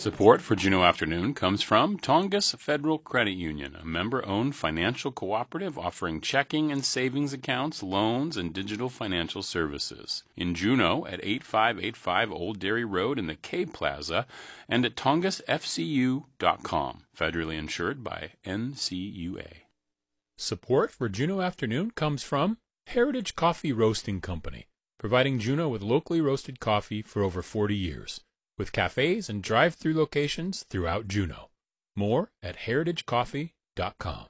Support for Juneau Afternoon comes from Tongass Federal Credit Union, a member-owned financial cooperative offering checking and savings accounts, loans, and digital financial services. In Juneau at 8585 Old Dairy Road in the K Plaza and at tongassfcu.com. Federally insured by NCUA. Support for Juneau Afternoon comes from Heritage Coffee Roasting Company, providing Juneau with locally roasted coffee for over 40 years. With cafes and drive-through locations throughout Juneau. More at heritagecoffee.com.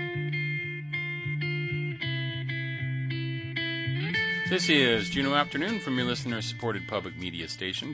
This is Juneau Afternoon from your listener-supported public media station,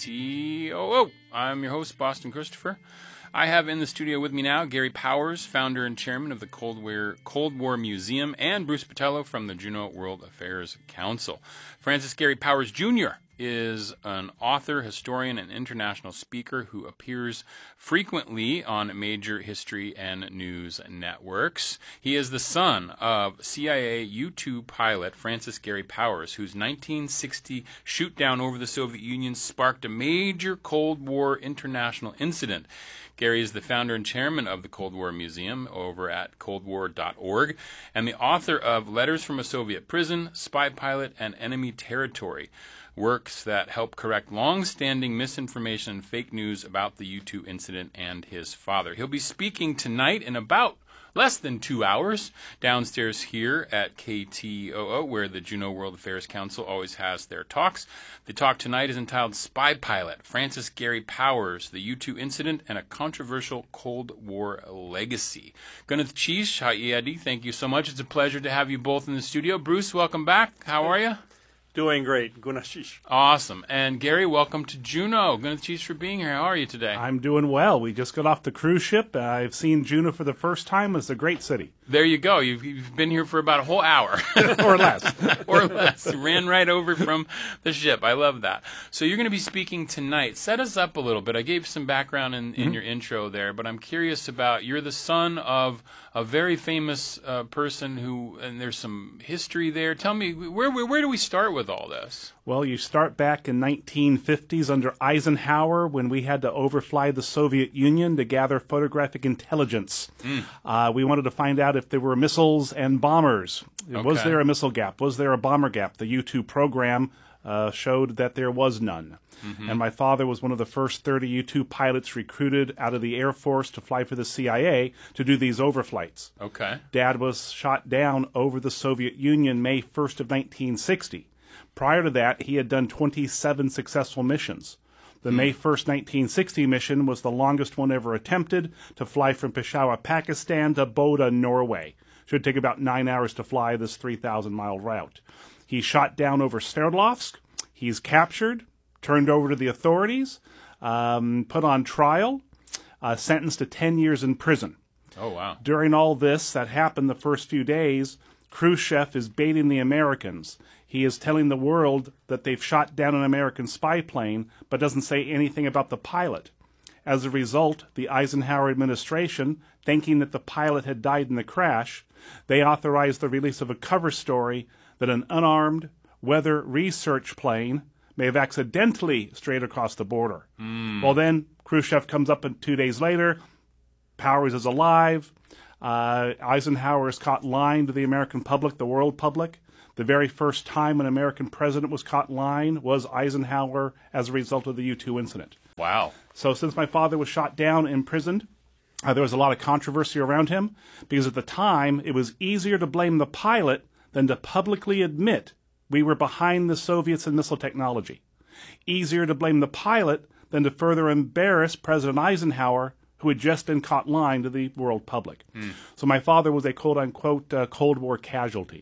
KTOO. I'm your host, Boston Christopher. I have in the studio with me now Gary Powers, founder and chairman of the Cold War Museum, and Bruce Patello from the Juneau World Affairs Council. Francis Gary Powers, Jr. is an author, historian, and international speaker who appears frequently on major history and news networks. He is the son of CIA U-2 pilot Francis Gary Powers, whose 1960 shoot-down over the Soviet Union sparked a major Cold War international incident. Gary is the founder and chairman of the Cold War Museum over at coldwar.org and the author of Letters from a Soviet Prison, Spy Pilot, and Enemy Territory, works that help correct long-standing misinformation and fake news about the U-2 incident and his father. He'll be speaking tonight in about less than 2 hours downstairs here at KTOO, where the Juneau World Affairs Council always has their talks. The talk tonight is entitled Spy Pilot, Francis Gary Powers, the U-2 Incident, and a Controversial Cold War Legacy. Gunath Chish, Hayadi, thank you so much. It's a pleasure to have you both in the studio. Bruce, welcome back. How are you? Doing great. Gunath. Awesome. And Gary, welcome to Juneau. Gunath for being here. How are you today? I'm doing well. We just got off the cruise ship. I've seen Juneau for the first time. It's a great city. There you go. You've been here for about a whole hour. Or less. Or less. Ran right over from the ship. I love that. So you're going to be speaking tonight. Set us up a little bit. I gave some background in your intro there, but I'm curious about, you're the son of a very famous person and there's some history there. Tell me, where do we start with all this? Well, you start back in 1950s under Eisenhower when we had to overfly the Soviet Union to gather photographic intelligence. We wanted to find out if there were missiles and bombers. Okay. Was there a missile gap? Was there a bomber gap? The U-2 program showed that there was none. And my father was one of the first 30 U-2 pilots recruited out of the Air Force to fly for the CIA to do these overflights. Okay. Dad was shot down over the Soviet Union May 1st of 1960. Prior to that, he had done 27 successful missions. The May 1st, 1960 mission was the longest one ever attempted, to fly from Peshawar, Pakistan to Bodø, Norway. Should take about 9 hours to fly this 3,000-mile route. He's shot down over Sverdlovsk. He's captured, turned over to the authorities, put on trial, sentenced to 10 years in prison. Oh, wow. During all this that happened the first few days, Khrushchev is baiting the Americans. He is telling the world that they've shot down an American spy plane, but doesn't say anything about the pilot. As a result, the Eisenhower administration, thinking that the pilot had died in the crash, they authorized the release of a cover story that an unarmed weather research plane may have accidentally strayed across the border. Well, then Khrushchev comes up 2 days later. Powers is alive. Eisenhower is caught lying to the American public, the world public. The very first time an American president was caught lying was Eisenhower as a result of the U-2 incident. Wow. So since my father was shot down, imprisoned, there was a lot of controversy around him because at the time it was easier to blame the pilot than to publicly admit we were behind the Soviets in missile technology. Easier to blame the pilot than to further embarrass President Eisenhower, who had just been caught lying to the world public. So my father was a quote-unquote Cold War casualty.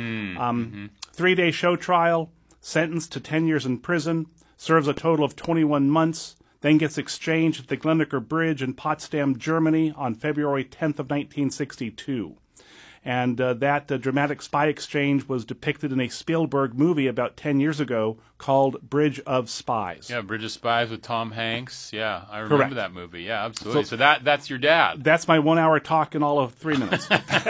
3-day show trial, sentenced to 10 years in prison, serves a total of 21 months, then gets exchanged at the Glennecker Bridge in Potsdam, Germany on February 10th of 1962. And that dramatic spy exchange was depicted in a Spielberg movie about 10 years ago called Bridge of Spies. Yeah, Bridge of Spies with Tom Hanks. Yeah, I remember Correct. that movie. Yeah, absolutely. So that's your dad. That's my 1 hour talk in all of 3 minutes.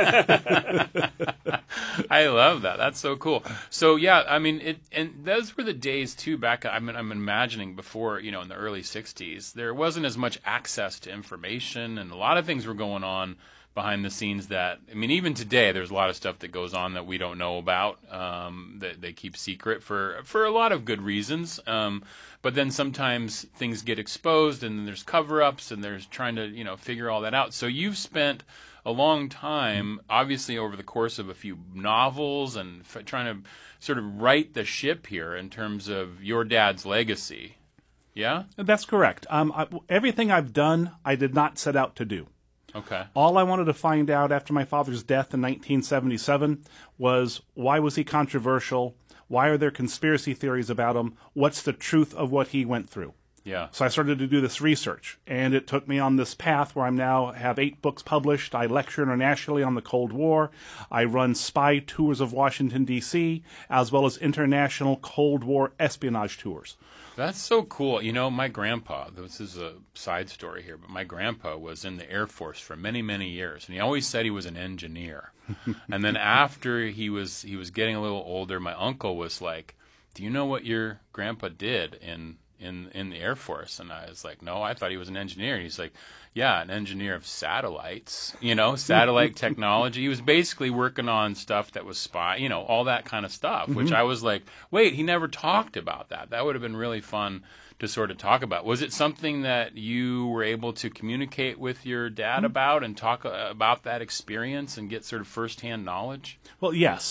I love that. That's so cool. So yeah, I mean, and those were the days too. Back, I'm imagining before, in the early '60s, there wasn't as much access to information, and a lot of things were going on behind the scenes that, I mean, even today, there's a lot of stuff that goes on that we don't know about, that they keep secret for a lot of good reasons. But then sometimes things get exposed, and then there's cover-ups, and there's trying to, figure all that out. So you've spent a long time, obviously over the course of a few novels, and trying to sort of right the ship here in terms of your dad's legacy. Yeah? That's correct. Everything I've done, I did not set out to do. Okay. All I wanted to find out after my father's death in 1977 was, why was he controversial? Why are there conspiracy theories about him? What's the truth of what he went through? Yeah. So I started to do this research, and it took me on this path where I now have 8 books published. I lecture internationally on the Cold War. I run spy tours of Washington, D.C., as well as international Cold War espionage tours. That's so cool. My grandpa, this is a side story here, but my grandpa was in the Air Force for many, many years, and he always said he was an engineer. And then after he was getting a little older, my uncle was like, "Do you know what your grandpa did in the Air Force?" And I was like, "No, I thought he was an engineer." And he's like, "Yeah, an engineer of satellites, satellite technology." He was basically working on stuff that was spy, all that kind of stuff, which I was like, wait, he never talked about that. That would have been really fun to sort of talk about. Was it something that you were able to communicate with your dad about and talk about that experience and get sort of firsthand knowledge? Well, yes.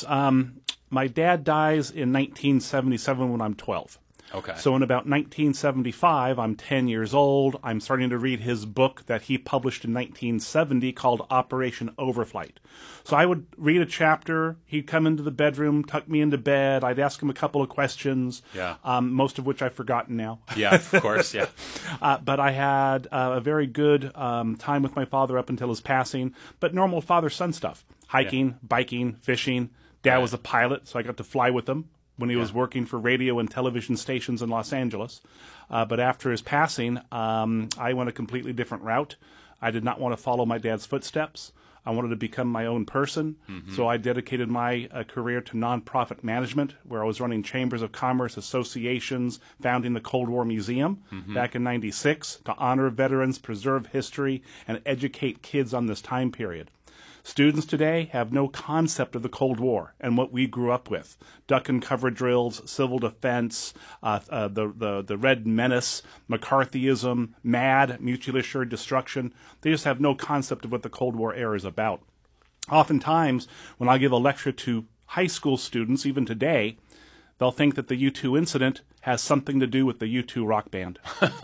My dad dies in 1977 when I'm 12. Okay. So in about 1975, I'm 10 years old. I'm starting to read his book that he published in 1970 called Operation Overflight. So I would read a chapter. He'd come into the bedroom, tuck me into bed. I'd ask him a couple of questions, most of which I've forgotten now. Yeah, of course, yeah. But I had a very good time with my father up until his passing, but normal father-son stuff. Hiking, biking, fishing. Dad was a pilot, so I got to fly with him when he was working for radio and television stations in Los Angeles. But after his passing, I went a completely different route. I did not want to follow my dad's footsteps. I wanted to become my own person. So I dedicated my career to nonprofit management, where I was running chambers of commerce associations, founding the Cold War Museum back in '96 to honor veterans, preserve history, and educate kids on this time period. Students today have no concept of the Cold War and what we grew up with. Duck and cover drills, civil defense, the Red Menace, McCarthyism, MAD, mutually assured destruction. They just have no concept of what the Cold War era is about. Oftentimes, when I give a lecture to high school students, even today, they'll think that the U2 incident has something to do with the U2 rock band.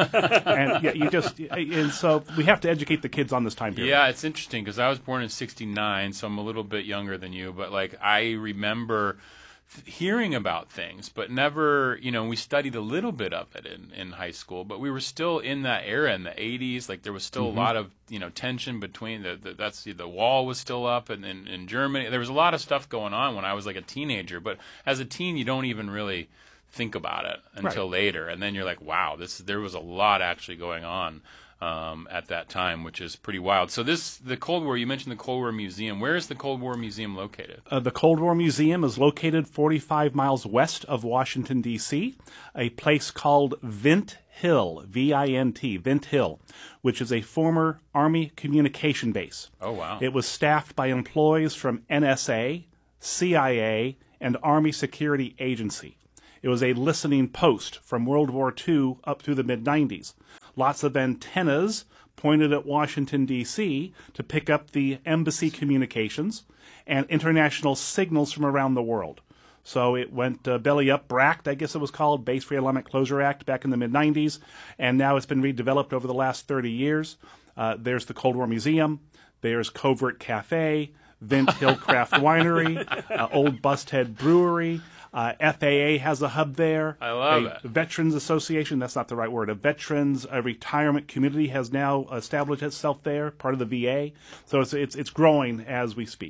And so we have to educate the kids on this time period. Yeah, it's interesting because I was born in '69, so I'm a little bit younger than you, but I remember hearing about things, but never, we studied a little bit of it in high school, but we were still in that era in the 80s. There was still a lot of, tension between the wall was still up, and in Germany, there was a lot of stuff going on when I was like a teenager, but as a teen, you don't even really think about it until later. And then you're like, wow, there was a lot actually going on at that time, which is pretty wild. So the Cold War, you mentioned the Cold War Museum. Where is the Cold War Museum located? The Cold War Museum is located 45 miles west of Washington, D.C., a place called Vint Hill, V-I-N-T, Vint Hill, which is a former Army communication base. Oh, wow. It was staffed by employees from NSA, CIA, and Army Security Agency. It was a listening post from World War II up through the mid-'90s. Lots of antennas pointed at Washington, D.C. to pick up the embassy communications and international signals from around the world. So it went belly up, BRACT, I guess it was called, Base Realignment Closure Act, back in the mid-'90s, and now it's been redeveloped over the last 30 years. There's the Cold War Museum, there's Covert Cafe, Vint Hill Craft Winery, Old Busthead Brewery. FAA has a hub there. I love it. Veterans Association, that's not the right word. A veterans retirement community has now established itself there, part of the VA. So it's growing as we speak.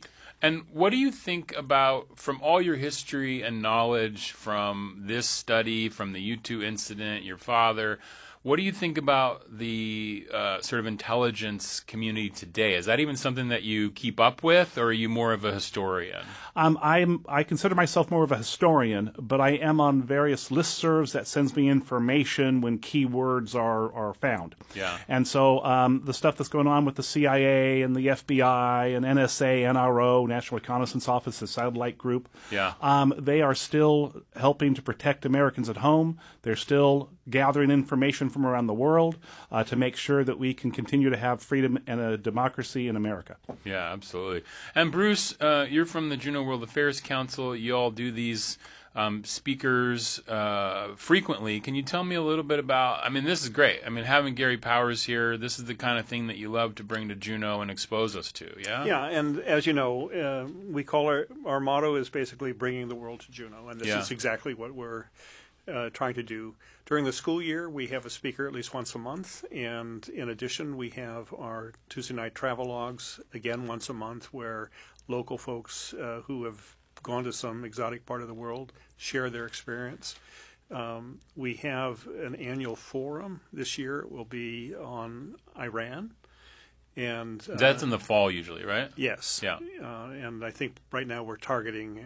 And what do you think about, from all your history and knowledge from this study, from the U-2 incident, your father, what do you think about the sort of intelligence community today? Is that even something that you keep up with, or are you more of a historian? I consider myself more of a historian, but I am on various listservs that sends me information when keywords are found. Yeah. And so the stuff that's going on with the CIA and the FBI and NSA, NRO, National Reconnaissance Office, the Satellite Group, they are still helping to protect Americans at home. They're still gathering information from around the world to make sure that we can continue to have freedom and a democracy in America. Yeah, absolutely. And Bruce, you're from the Juneau World Affairs Council. You all do these speakers frequently. Can you tell me a little bit about, I mean, this is great. I mean, having Gary Powers here, this is the kind of thing that you love to bring to Juneau and expose us to, yeah? Yeah, and as you know, we call our motto is basically bringing the world to Juneau, and this is exactly what we're trying to do. During the school year, we have a speaker at least once a month, and in addition, we have our Tuesday night travelogues, again once a month, where local folks who have gone to some exotic part of the world share their experience. We have an annual forum. This year it will be on Iran. And that's in the fall usually, right? Yes. Yeah. And I think right now we're targeting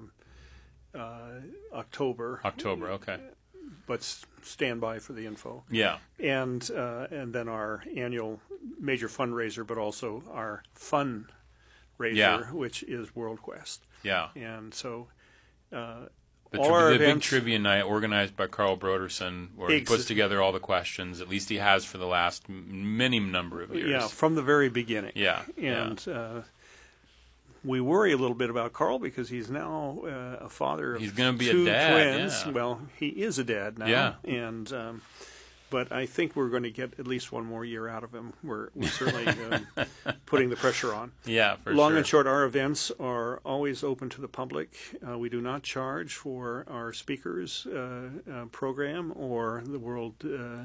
October. October, okay. But stand by for the info. Yeah. And then our annual major fundraiser, but also our fundraiser, which is World Quest. Yeah. And so the big trivia night organized by Carl Broderson, where he puts together all the questions, at least he has for the last many number of years. Yeah, from the very beginning. Yeah. And we worry a little bit about Carl because he's now a father of he's going to be two a dad, twins. Yeah. Well, he is a dad now. Yeah. And but I think we're going to get at least one more year out of him. We're certainly putting the pressure on. Yeah, for Long sure. and short, our events are always open to the public. We do not charge for our speakers program or the world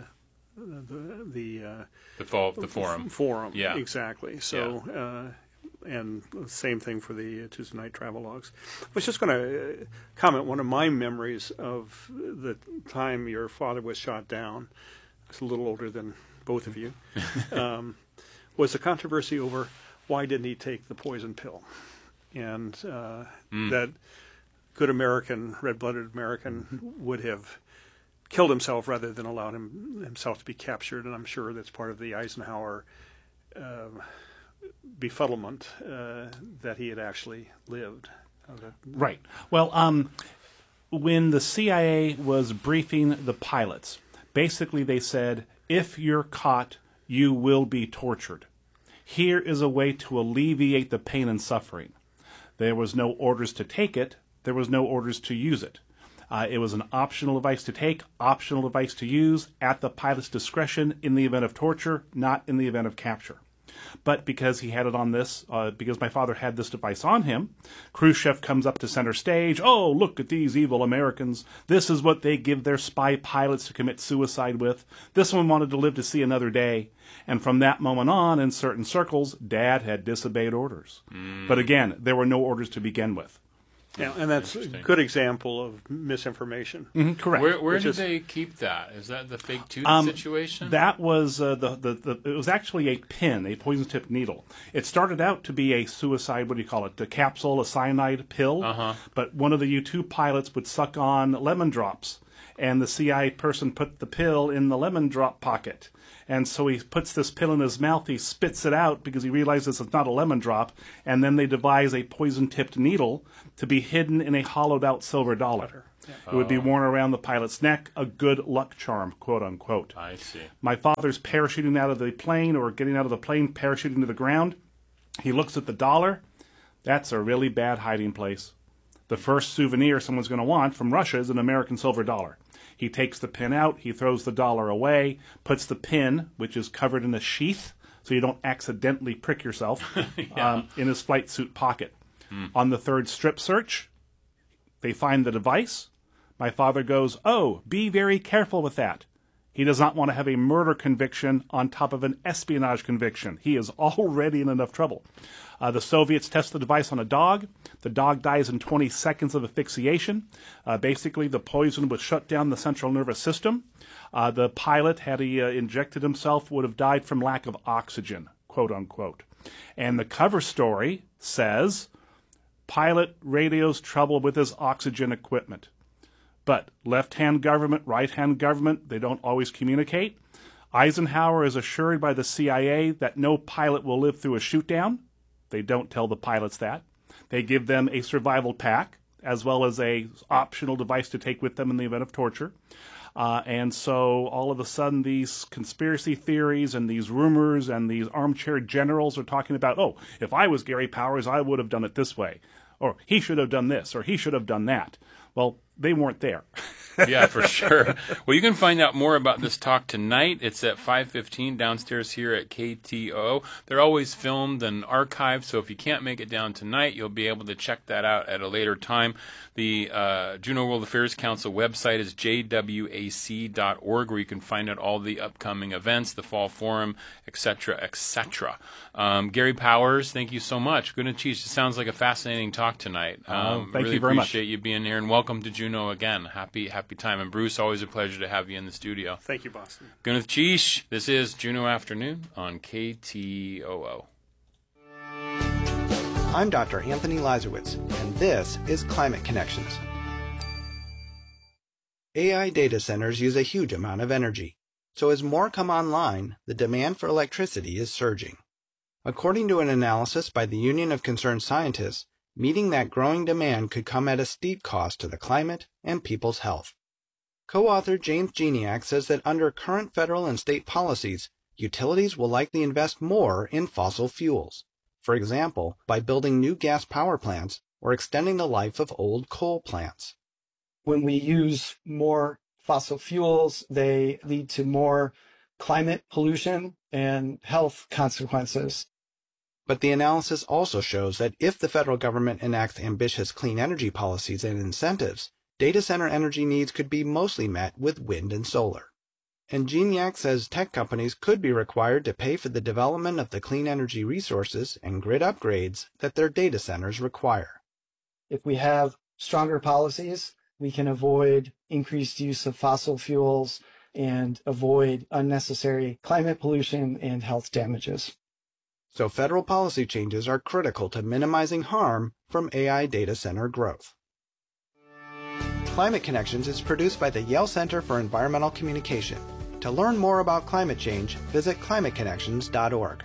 the forum. Forum. Yeah. Exactly. So. And same thing for the Tuesday night travelogues. I was just going to comment. One of my memories of the time your father was shot down, I was a little older than both of you, was the controversy over why didn't he take the poison pill, and that good American, red-blooded American, would have killed himself rather than allowed himself to be captured. And I'm sure that's part of the Eisenhower befuddlement that he had actually lived. Right. Well, when the CIA was briefing the pilots, basically they said, if you're caught, you will be tortured. Here is a way to alleviate the pain and suffering. There was no orders to take it. There was no orders to use it. It was an optional device to take, optional device to use, at the pilot's discretion in the event of torture, not in the event of capture. But because he had it on this, because my father had this device on him, Khrushchev comes up to center stage. Oh, look at these evil Americans. This is what they give their spy pilots to commit suicide with. This one wanted to live to see another day. And from that moment on, in certain circles, Dad had disobeyed orders. But again, there were no orders to begin with. Yeah, and that's a good example of misinformation. Mm-hmm, correct. Where did they keep that? Is that the fake tooth situation? That was it was actually a pin, a poison-tipped needle. It started out to be a suicide, what do you call it, a capsule, a cyanide pill. But one of the U-2 pilots would suck on lemon drops, and the CIA person put the pill in the lemon drop pocket. And so he puts this pill in his mouth, he spits it out because he realizes it's not a lemon drop, and then they devise a poison-tipped needle to be hidden in a hollowed-out silver dollar. Yeah. It would be worn around the pilot's neck, a good luck charm, quote-unquote. I see. My father's parachuting out of the plane or getting out of the plane, parachuting to the ground. He looks at the dollar. That's a really bad hiding place. The first souvenir someone's going to want from Russia is an American silver dollar. He takes the pin out, he throws the dollar away, puts the pin, which is covered in a sheath, so you don't accidentally prick yourself, in his flight suit pocket. On the third strip search, they find the device. My father goes, "Oh, be very careful with that." He does not want to have a murder conviction on top of an espionage conviction. He is already in enough trouble. The Soviets test the device on a dog. The dog dies in 20 seconds of asphyxiation. Basically, the poison would shut down the central nervous system. The pilot, had he injected himself, would have died from lack of oxygen, quote unquote. And the cover story says, pilot radios trouble with his oxygen equipment. But left-hand government, right-hand government, they don't always communicate. Eisenhower is assured by the CIA that no pilot will live through a shoot-down. They don't tell the pilots that. They give them a survival pack, as well as a optional device to take with them in the event of torture. And so all of a sudden these conspiracy theories and these rumors and these armchair generals are talking about, oh, if I was Gary Powers, I would have done it this way. Or he should have done this, or he should have done that. Well, they weren't there. Yeah, for sure. Well, you can find out more about this talk tonight. It's at 5:15 downstairs here at KTOO. They're always filmed and archived, so if you can't make it down tonight, you'll be able to check that out at a later time. The Juneau World Affairs Council website is jwac.org, where you can find out all the upcoming events, the fall forum, etc., etc. Gary Powers, thank you so much. Goodness, geez, it sounds like a fascinating talk tonight. Thank really you very much. Appreciate you being here, and welcome to Juneau again. Happy time. And Bruce, always a pleasure to have you in the studio. Thank you, Boston. Goodness, geez, this is Juneau Afternoon on KTOO. I'm Dr. Anthony Lazarowitz, and this is Climate Connections. AI data centers use a huge amount of energy, so as more come online, the demand for electricity is surging. According to an analysis by the Union of Concerned Scientists, meeting that growing demand could come at a steep cost to the climate and people's health. Co-author James Geniak says that under current federal and state policies, utilities will likely invest more in fossil fuels. For example, by building new gas power plants or extending the life of old coal plants. When we use more fossil fuels, they lead to more climate pollution and health consequences. But the analysis also shows that if the federal government enacts ambitious clean energy policies and incentives, data center energy needs could be mostly met with wind and solar. And Geniak says tech companies could be required to pay for the development of the clean energy resources and grid upgrades that their data centers require. If we have stronger policies, we can avoid increased use of fossil fuels and avoid unnecessary climate pollution and health damages. So federal policy changes are critical to minimizing harm from AI data center growth. Climate Connections is produced by the Yale Center for Environmental Communication. To learn more about climate change, visit climateconnections.org.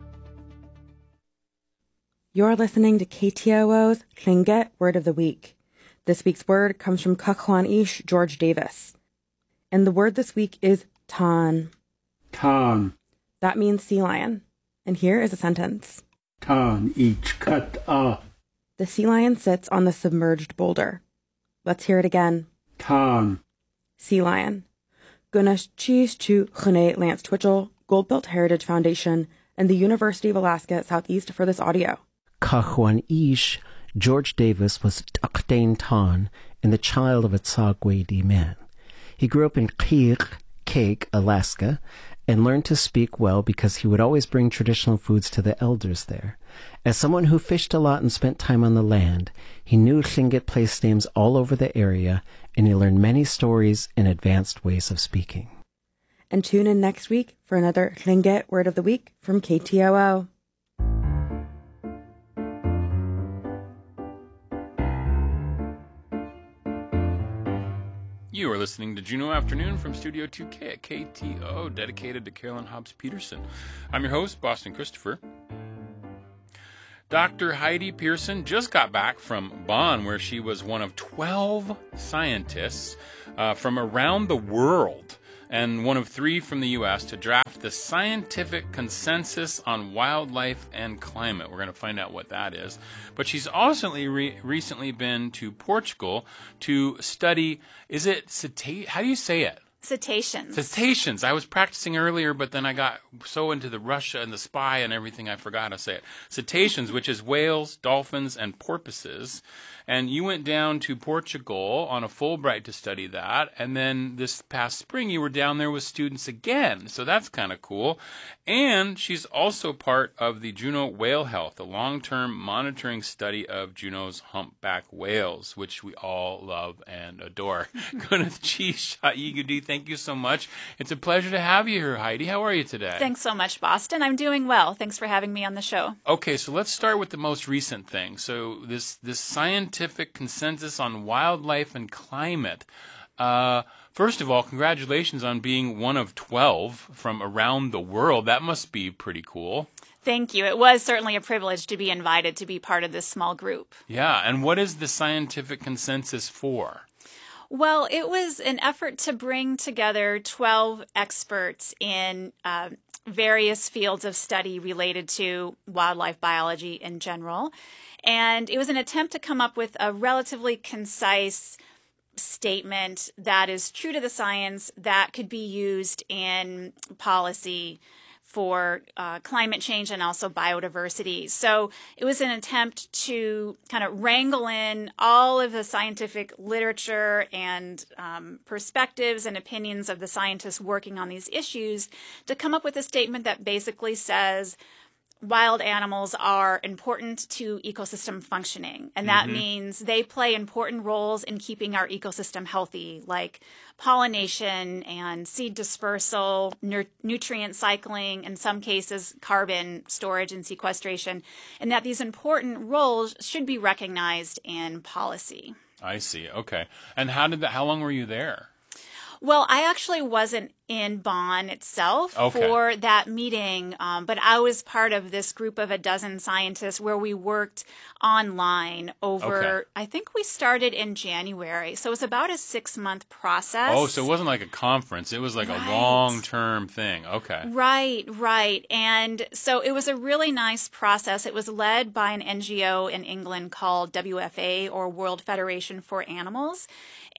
You're listening to KTOO's Tlingit Word of the Week. This week's word comes from Kakwan Ish George Davis. And the word this week is tan. Tan. That means sea lion. And here is a sentence. Tan each cut a. The sea lion sits on the submerged boulder. Let's hear it again. Tan. Sea lion. Gunash Cheese Chu Khune Lance Twitchell, Goldbelt Heritage Foundation, and the University of Alaska Southeast for this audio. Kakwan Ish George Davis was Dakdain Tan and the child of a Tsagwedi man. He grew up in Kake, Alaska, and learned to speak well because he would always bring traditional foods to the elders there. As someone who fished a lot and spent time on the land, he knew Tlingit place names all over the area, and he learned many stories and advanced ways of speaking. And tune in next week for another Tlingit Word of the Week from KTOO. You are listening to Juneau Afternoon from Studio 2K at KTO, dedicated to Carolyn Hobbs Peterson. I'm your host, Boston Christopher. Dr. Heidi Pearson just got back from Bonn, where she was one of 12 scientists from around the world and one of 3 from the U.S. to draft the Scientific Consensus on Wildlife and Climate. We're going to find out what that is. But she's also recently been to Portugal to study, is it how do you say it? Cetaceans. Cetaceans. I was practicing earlier, but then I got so into the Russia and the spy and everything, I forgot to say it. Cetaceans, which is whales, dolphins, and porpoises. And you went down to Portugal on a Fulbright to study that. And then this past spring, you were down there with students again. So that's kind of cool. And she's also part of the Juneau Whale Health, a long-term monitoring study of Juneau's humpback whales, which we all love and adore. Gwyneth G. Shaigudi, thank you so much. It's a pleasure to have you here, Heidi. How are you today? Thanks so much, Boston. I'm doing well. Thanks for having me on the show. Okay, so let's start with the most recent thing. So this scientific consensus on wildlife and climate. First of all, congratulations on being one of 12 from around the world. That must be pretty cool. Thank you. It was certainly a privilege to be invited to be part of this small group. Yeah, and what is the scientific consensus for? Well, it was an effort to bring together 12 experts in various fields of study related to wildlife biology in general. And it was an attempt to come up with a relatively concise statement that is true to the science that could be used in policy for climate change and also biodiversity. So it was an attempt to kind of wrangle in all of the scientific literature and perspectives and opinions of the scientists working on these issues to come up with a statement that basically says wild animals are important to ecosystem functioning. And that means they play important roles in keeping our ecosystem healthy, like pollination and seed dispersal, nutrient cycling, in some cases carbon storage and sequestration, and that these important roles should be recognized in policy. I see. Okay. And how long were you there? Well, I actually wasn't in Bonn itself for that meeting, but I was part of this group of a dozen scientists where we worked online over, I think we started in January. So it was about a 6-month process. Oh, so it wasn't like a conference. It was like a long-term thing. Okay. Right. And so it was a really nice process. It was led by an NGO in England called WFA, or World Federation for Animals.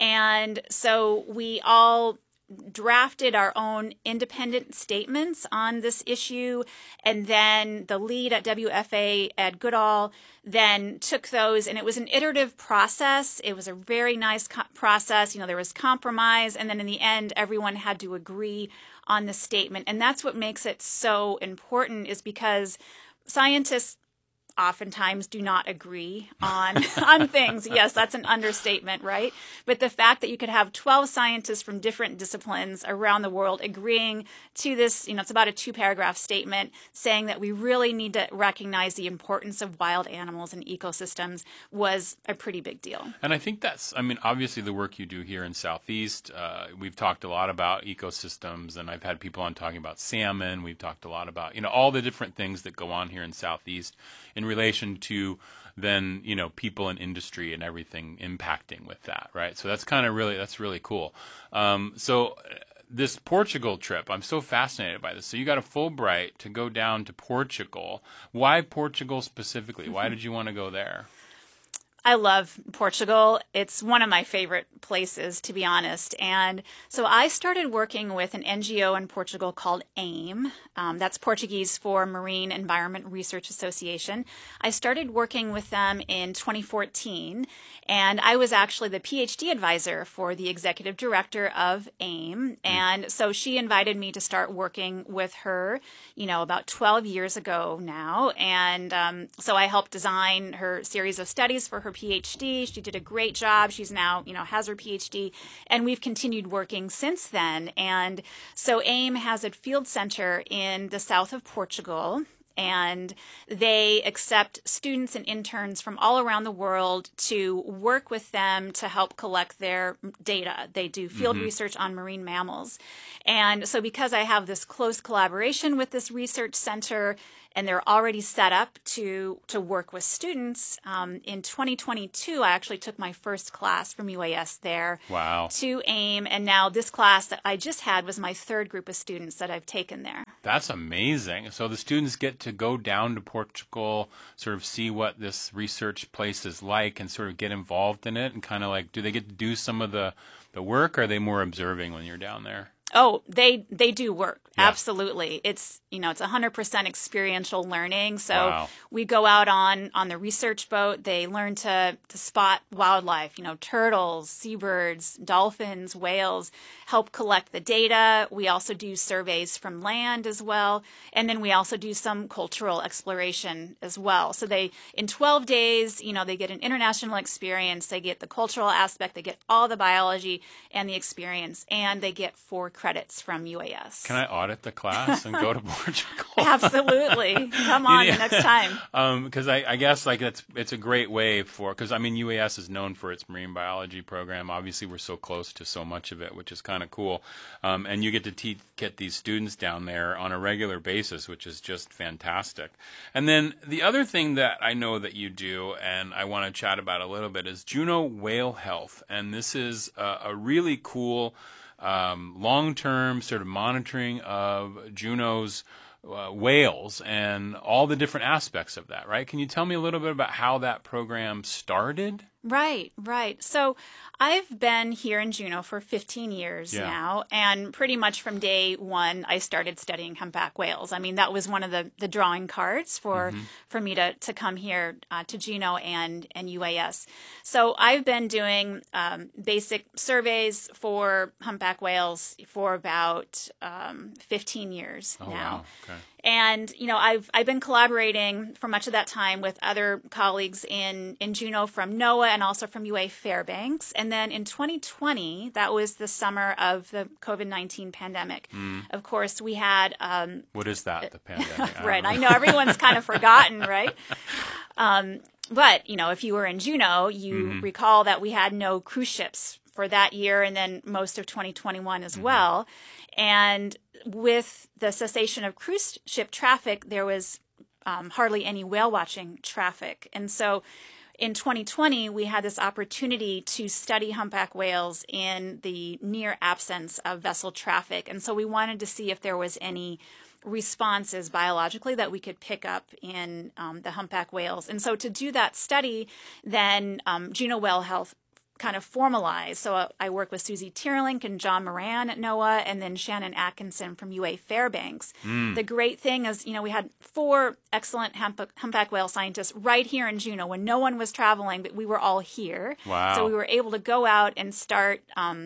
And so we all drafted our own independent statements on this issue, and then the lead at WFA, Ed Goodall, then took those, and it was an iterative process. It was a very nice process. There was compromise, and then in the end, everyone had to agree on the statement. And that's what makes it so important, is because scientists oftentimes do not agree on things. Yes, that's an understatement, right? But the fact that you could have 12 scientists from different disciplines around the world agreeing to this, it's about a 2-paragraph statement saying that we really need to recognize the importance of wild animals and ecosystems was a pretty big deal. And I think obviously the work you do here in Southeast, we've talked a lot about ecosystems, and I've had people on talking about salmon. We've talked a lot about, all the different things that go on here in Southeast in relation to then, people and industry and everything impacting with that, right? So that's really cool. So this Portugal trip, I'm so fascinated by this. So you got a Fulbright to go down to Portugal. Why Portugal specifically? Why did you want to go there? I love Portugal. It's one of my favorite places, to be honest. And so I started working with an NGO in Portugal called AIM. That's Portuguese for Marine Environment Research Association. I started working with them in 2014, and I was actually the PhD advisor for the executive director of AIM. And so she invited me to start working with her, about 12 years ago now. And so I helped design her series of studies for her PhD. She did a great job. She's now, has her PhD, and we've continued working since then. And so AIM has a field center in the south of Portugal, and they accept students and interns from all around the world to work with them to help collect their data. They do field research on marine mammals. And so because I have this close collaboration with this research center, and they're already set up to work with students, in 2022, I actually took my first class from UAS there to AIM. And now this class that I just had was my third group of students that I've taken there. That's amazing. So the students get to go down to Portugal, sort of see what this research place is like and sort of get involved in it, and kind of like, do they get to do some of the work, or are they more observing when you're down there? Oh, they do work. Yeah. Absolutely. It's, it's 100% experiential learning. So Wow. we go out on the research boat. They learn to spot wildlife, turtles, seabirds, dolphins, whales, help collect the data. We also do surveys from land as well. And then we also do some cultural exploration as well. So in 12 days, they get an international experience. They get the cultural aspect. They get all the biology and the experience. And they get 4 credits from UAS. Can I audit the class and go to Portugal? Absolutely. Come on the next time. Because I guess it's a great way because UAS is known for its marine biology program. Obviously, we're so close to so much of it, which is kind of cool. And you get to get these students down there on a regular basis, which is just fantastic. And then the other thing that I know that you do, and I want to chat about a little bit, is Juneau Whale Health. And this is a really cool long-term sort of monitoring of Juneau's whales and all the different aspects of that, right? Can you tell me a little bit about how that program started? Right. So I've been here in Juneau for 15 years now, and pretty much from day one, I started studying humpback whales. That was one of the drawing cards for me to come here to Juneau and UAS. So I've been doing basic surveys for humpback whales for about 15 years now. Wow. Okay. And, I've been collaborating for much of that time with other colleagues in Juneau from NOAA and also from UA Fairbanks. And then in 2020, that was the summer of the COVID-19 pandemic. Of course, we had... what is that, the pandemic? Right. I know everyone's kind of forgotten, right? But, if you were in Juneau, you recall that we had no cruise ships for that year and then most of 2021 as well. And with the cessation of cruise ship traffic, there was hardly any whale watching traffic. And so in 2020, we had this opportunity to study humpback whales in the near absence of vessel traffic. And so we wanted to see if there was any responses biologically that we could pick up in the humpback whales. And so to do that study, then Juneau Whale Health kind of formalized. So I work with Susie Tierlink and John Moran at NOAA, and then Shannon Atkinson from UA Fairbanks. The great thing is, we had 4 excellent humpback whale scientists right here in Juneau when no one was traveling, but we were all here. Wow. So we were able to go out and start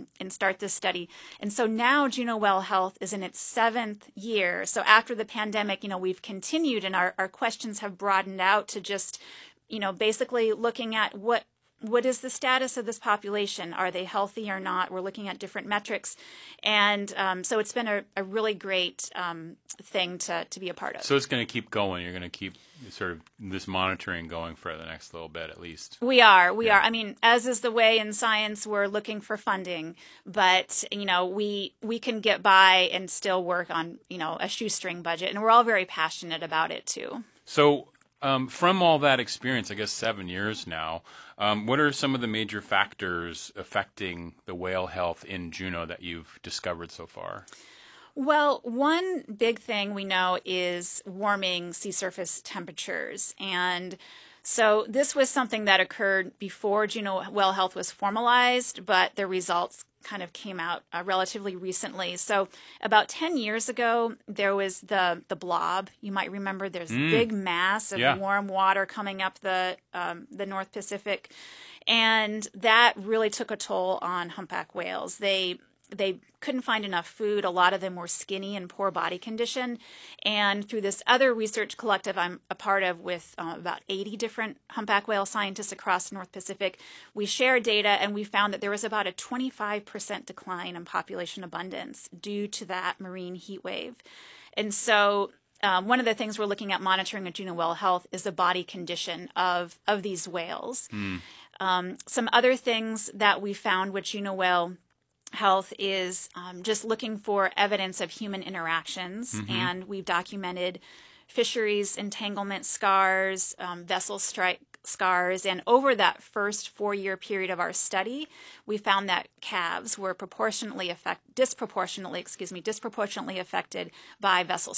this study. And so now Juneau Whale Health is in its 7th year. So after the pandemic, we've continued, and our questions have broadened out to just, basically looking at what is the status of this population? Are they healthy or not? We're looking at different metrics. And so it's been a really great thing to be a part of. So it's going to keep going. You're going to keep sort of this monitoring going for the next little bit at least. We are. As is the way in science, we're looking for funding. But, we can get by and still work on, a shoestring budget. And we're all very passionate about it, too. So from all that experience, I guess 7 years now, what are some of the major factors affecting the whale health in Juneau that you've discovered so far? Well, one big thing we know is warming sea surface temperatures. And so this was something that occurred before Juneau Whale Health was formalized, but the results kind of came out relatively recently. So about 10 years ago, there was the blob. You might remember there's a big mass of warm water coming up the North Pacific. And that really took a toll on humpback whales. They couldn't find enough food. A lot of them were skinny and poor body condition. And through this other research collective I'm a part of with about 80 different humpback whale scientists across the North Pacific, we shared data and we found that there was about a 25% decline in population abundance due to that marine heat wave. And so one of the things we're looking at monitoring at Juneau Whale Health is the body condition of these whales. Some other things that we found with Juneau Whale Health is just looking for evidence of human interactions, and we've documented fisheries entanglement scars, vessel strike scars, and over that first 4-year period of our study, we found that calves were disproportionately affected by vessel